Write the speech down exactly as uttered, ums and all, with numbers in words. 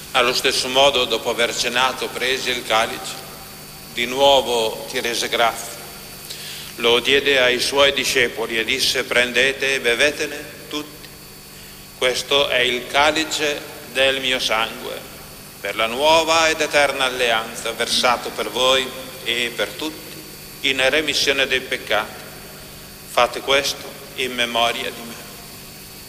Allo stesso modo, dopo aver cenato, prese il calice, di nuovo ti rese grazie, lo diede ai suoi discepoli e disse: prendete e bevetene tutti. Questo è il calice del mio sangue, per la nuova ed eterna alleanza, versato per voi e per tutti, in remissione dei peccati. Fate questo in memoria di me.